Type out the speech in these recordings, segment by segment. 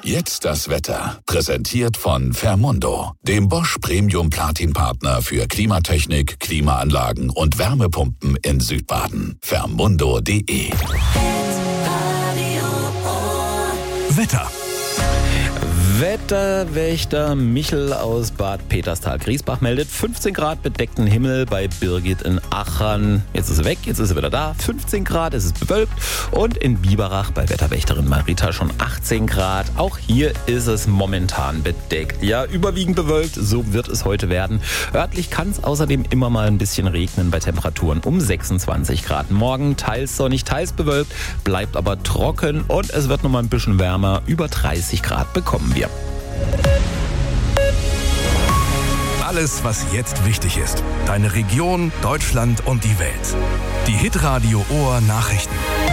Jetzt das Wetter. Präsentiert von Fermundo, dem Bosch Premium Platin Partner für Klimatechnik, Klimaanlagen und Wärmepumpen in Südbaden. Fermundo.de. Wetter. Wetterwächter Michel aus Bad Peterstal-Griesbach meldet 15 Grad bedeckten Himmel bei Birgit in Achern. Jetzt ist er weg, jetzt ist er wieder da. 15 Grad, es ist bewölkt. Und in Biberach bei Wetterwächterin Marita schon 18 Grad. Auch hier ist es momentan bedeckt. Ja, überwiegend bewölkt, so wird es heute werden. Örtlich kann es außerdem immer mal ein bisschen regnen bei Temperaturen um 26 Grad. Morgen teils sonnig, teils bewölkt, bleibt aber trocken und es wird nochmal ein bisschen wärmer. Über 30 Grad bekommen wir. Alles, was jetzt wichtig ist. Deine Region, Deutschland und die Welt. Die Hitradio Ohr Nachrichten.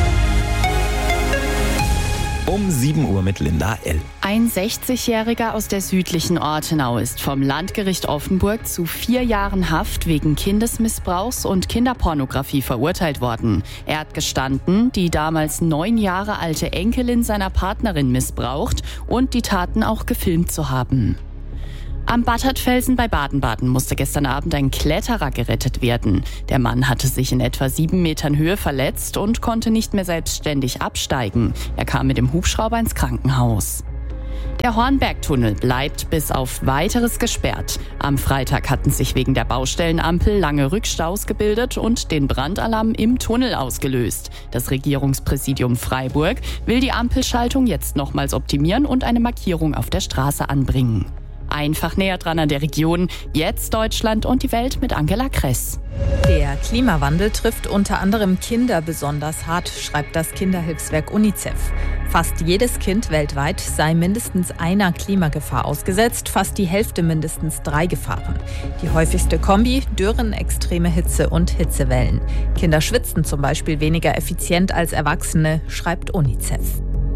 Um 7 Uhr mit Linda L. Ein 60-Jähriger aus der südlichen Ortenau ist vom Landgericht Offenburg zu 4 Jahren Haft wegen Kindesmissbrauchs und Kinderpornografie verurteilt worden. Er hat gestanden, die damals 9 Jahre alte Enkelin seiner Partnerin missbraucht und die Taten auch gefilmt zu haben. Am Battertfelsen bei Baden-Baden musste gestern Abend ein Kletterer gerettet werden. Der Mann hatte sich in etwa 7 Metern Höhe verletzt und konnte nicht mehr selbstständig absteigen. Er kam mit dem Hubschrauber ins Krankenhaus. Der Hornbergtunnel bleibt bis auf Weiteres gesperrt. Am Freitag hatten sich wegen der Baustellenampel lange Rückstaus gebildet und den Brandalarm im Tunnel ausgelöst. Das Regierungspräsidium Freiburg will die Ampelschaltung jetzt nochmals optimieren und eine Markierung auf der Straße anbringen. Einfach näher dran an der Region. Jetzt Deutschland und die Welt mit Angela Kress. Der Klimawandel trifft unter anderem Kinder besonders hart, schreibt das Kinderhilfswerk UNICEF. Fast jedes Kind weltweit sei mindestens einer Klimagefahr ausgesetzt, fast die Hälfte mindestens 3 Gefahren. Die häufigste Kombi: Dürren, extreme Hitze und Hitzewellen. Kinder schwitzen zum Beispiel weniger effizient als Erwachsene, schreibt UNICEF.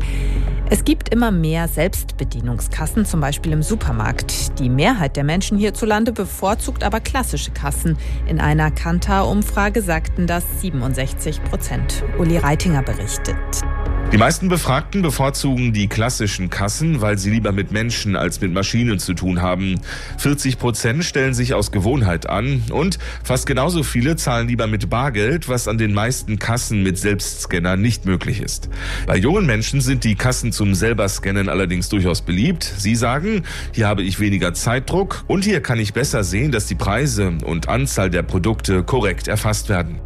Es gibt immer mehr Selbstbedienungskassen, zum Beispiel im Supermarkt. Die Mehrheit der Menschen hierzulande bevorzugt aber klassische Kassen. In einer Kantar-Umfrage sagten das 67%. Uli Reitinger berichtet. Die meisten Befragten bevorzugen die klassischen Kassen, weil sie lieber mit Menschen als mit Maschinen zu tun haben. 40% stellen sich aus Gewohnheit an und fast genauso viele zahlen lieber mit Bargeld, was an den meisten Kassen mit Selbstscanner nicht möglich ist. Bei jungen Menschen sind die Kassen zum Selber-Scannen allerdings durchaus beliebt. Sie sagen, hier habe ich weniger Zeitdruck und hier kann ich besser sehen, dass die Preise und Anzahl der Produkte korrekt erfasst werden.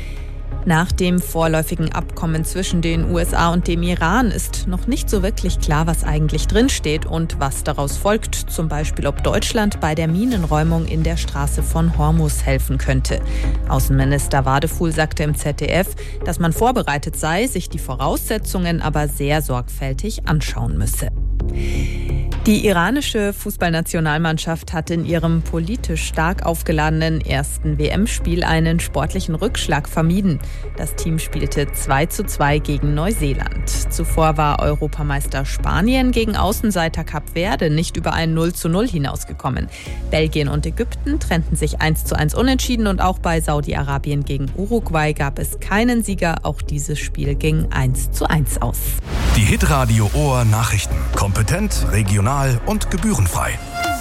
Nach dem vorläufigen Abkommen zwischen den USA und dem Iran ist noch nicht so wirklich klar, was eigentlich drinsteht und was daraus folgt. Zum Beispiel, ob Deutschland bei der Minenräumung in der Straße von Hormuz helfen könnte. Außenminister Wadefuhl sagte im ZDF, dass man vorbereitet sei, sich die Voraussetzungen aber sehr sorgfältig anschauen müsse. Die iranische Fußballnationalmannschaft hat in ihrem politisch stark aufgeladenen ersten WM-Spiel einen sportlichen Rückschlag vermieden. Das Team spielte 2:2 gegen Neuseeland. Zuvor war Europameister Spanien gegen Außenseiter Kap Verde nicht über ein 0:0 hinausgekommen. Belgien und Ägypten trennten sich 1:1 unentschieden und auch bei Saudi-Arabien gegen Uruguay gab es keinen Sieger. Auch dieses Spiel ging 1:1 aus. Die Hitradio Ohr Nachrichten. Kompetent, regional und gebührenfrei.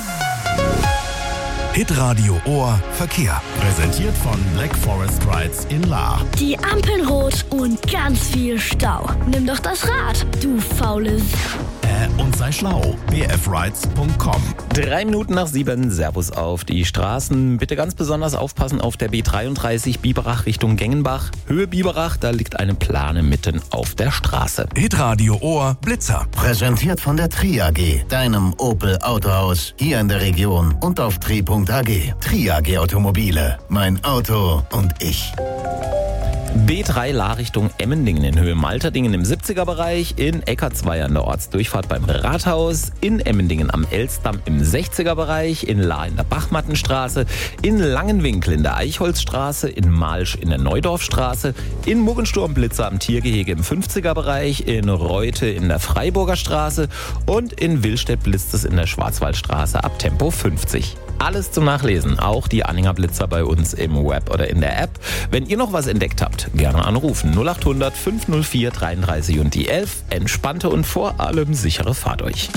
Hitradio Ohr Verkehr. Präsentiert von Black Forest Rides in Lahr. Die Ampeln rot und ganz viel Stau. Nimm doch das Rad, du faules. Und sei schlau. bfrides.com. 3 Minuten nach 7. Servus auf die Straßen. Bitte ganz besonders aufpassen auf der B33 Biberach Richtung Gengenbach. Höhe Biberach, da liegt eine Plane mitten auf der Straße. Hitradio Ohr Blitzer. Präsentiert von der Tri AG, deinem Opel Autohaus hier in der Region und auf tri.ag. Tri AG Automobile. Mein Auto und ich. B3 Lahr Richtung Emmendingen in Höhe Malterdingen im 70er-Bereich, in Eckartsweier an der Ortsdurchfahrt beim Rathaus, in Emmendingen am Elstdamm im 60er-Bereich, in Lahr in der Bachmattenstraße, in Langenwinkel in der Eichholzstraße, in Malsch in der Neudorfstraße, in Muggensturm-Blitzer am Tiergehege im 50er-Bereich, in Reute in der Freiburger Straße und in Willstedt blitzt es in der Schwarzwaldstraße ab Tempo 50. alles zum Nachlesen. Auch die Anhänger Blitzer bei uns im Web oder in der App. Wenn ihr noch was entdeckt habt, gerne anrufen. 0800 504 33 und die 11. Entspannte und vor allem sichere Fahrt euch.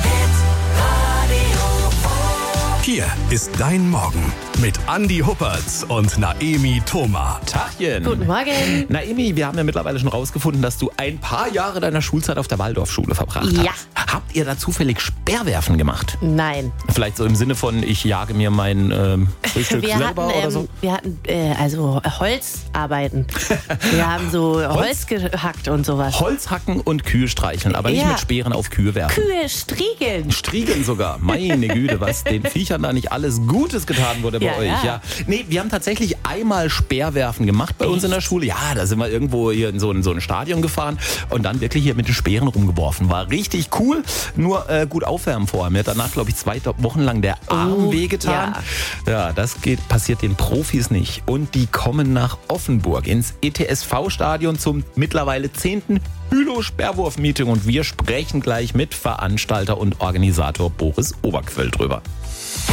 Hier ist dein Morgen mit Andi Huppertz und Naemi Thoma. Tachchen. Guten Morgen. Naemi, wir haben ja mittlerweile schon rausgefunden, dass du ein paar Jahre deiner Schulzeit auf der Waldorfschule verbracht Ja. hast. Habt ihr da zufällig Speerwerfen gemacht? Nein. Vielleicht so im Sinne von, ich jage mir mein Frühstück Wir selber hatten, oder so? wir hatten Holzarbeiten. Wir haben so Holz gehackt und sowas. Holz hacken und Kühe streicheln, aber nicht Ja. mit Speeren auf Kühe werfen. Kühe striegeln. Striegeln sogar. Meine Güte, was den Viechern da nicht alles Gutes getan wurde bei Ja, euch. ja. Ja. Nee, wir haben tatsächlich einmal Speerwerfen gemacht bei uns in der Schule. Ja, da sind wir irgendwo hier in so ein Stadion gefahren und dann wirklich hier mit den Speeren rumgeworfen. War richtig cool, nur gut aufwärmen vorher. Mir hat danach, glaube ich, 2 Wochen lang der Arm wehgetan. Ja, das passiert den Profis nicht. Und die kommen nach Offenburg ins ETSV-Stadion zum mittlerweile 10. Hülo-Sperrwurf-Meeting und wir sprechen gleich mit Veranstalter und Organisator Boris Oberquell drüber.